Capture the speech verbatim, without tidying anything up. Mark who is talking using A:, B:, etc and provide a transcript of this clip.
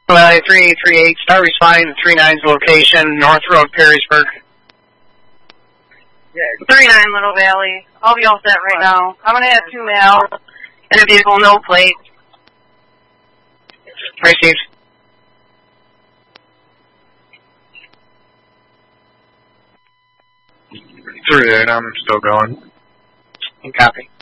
A: Valley three eight three eight, start responding to three nine's location, North Road, Perrysburg.
B: Yeah.
C: three nine Little Valley. I'll be all set right now. I'm going to have two males and a vehicle, no plate.
A: Received.
D: three eight, I'm still going.
A: Copy.